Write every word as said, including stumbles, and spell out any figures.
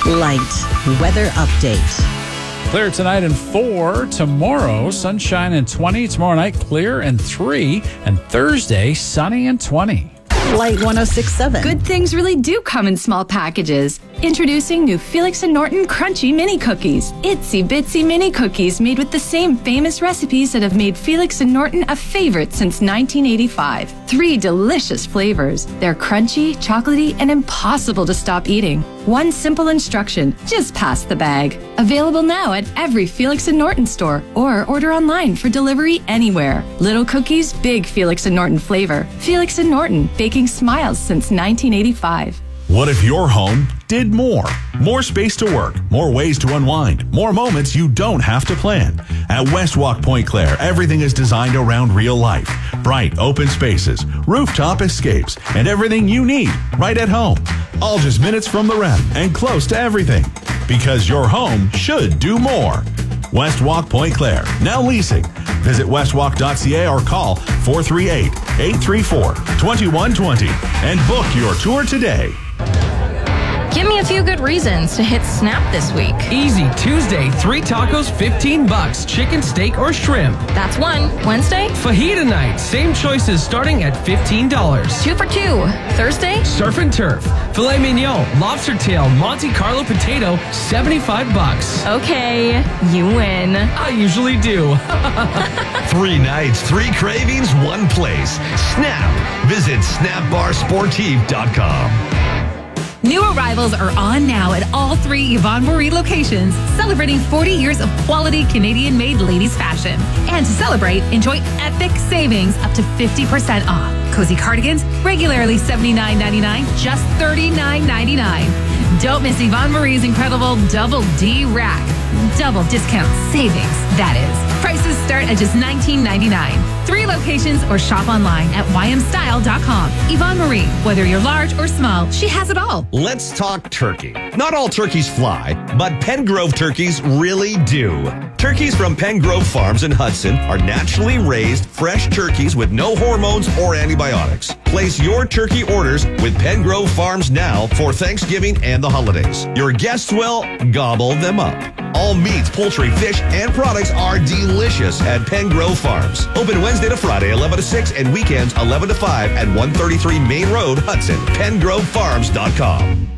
Light weather update. Clear tonight and four. Tomorrow, sunshine and twenty. Tomorrow night, clear and three. And Thursday, sunny and twenty. Light one oh six point seven. Good things really do come in small packages. Introducing new Felix and Norton Crunchy Mini Cookies. Itsy bitsy mini cookies made with the same famous recipes that have made Felix and Norton a favorite since nineteen eighty-five. Three delicious flavors. They're crunchy, chocolatey, and impossible to stop eating. One simple instruction, just pass the bag. Available now at every Felix and Norton store or order online for delivery anywhere. Little cookies, big Felix and Norton flavor. Felix and Norton, baking smiles since nineteen eighty-five. What if your home did more? More space to work, more ways to unwind, more moments you don't have to plan. At Westwalk Point Claire, everything is designed around real life. Bright, open spaces, rooftop escapes, and everything you need right at home. All just minutes from the rep and close to everything. Because your home should do more. Westwalk Point Claire, now leasing. Visit westwalk dot c a or call four three eight, eight three four, two one two zero and book your tour today. Give me a few good reasons to hit Snap this week. Easy. Tuesday, three tacos, fifteen bucks. Chicken, steak, or shrimp. That's one. Wednesday? Fajita night. Same choices starting at fifteen dollars. Two for two. Thursday? Surf and turf. Filet mignon, lobster tail, Monte Carlo potato, seventy-five bucks. Okay, you win. I usually do. Three nights, three cravings, one place. Snap. Visit snap bar sportive dot com. New arrivals are on now at all three Yvonne Marie locations, celebrating forty years of quality Canadian-made ladies fashion. And to celebrate, enjoy epic savings up to fifty percent off. Cozy cardigans, regularly seventy-nine ninety-nine, just thirty-nine ninety-nine. Don't miss Yvonne Marie's incredible Double D Rack. Double discount savings, that is. Prices start at just nineteen ninety-nine. Three locations or shop online at y m style dot com. Yvonne Marie, whether you're large or small, she has it all. Let's talk turkey. Not all turkeys fly, but Pengrove turkeys really do. Turkeys from Pengrove Farms in Hudson are naturally raised, fresh turkeys with no hormones or antibiotics. Place your turkey orders with Pengrove Farms now for Thanksgiving and the holidays. Your guests will gobble them up. All meats, poultry, fish, and products are delicious at Pengrove Farms. Open Wednesday to Friday, eleven to six, and weekends, eleven to five at one thirty-three Main Road, Hudson. pengrove farms dot com.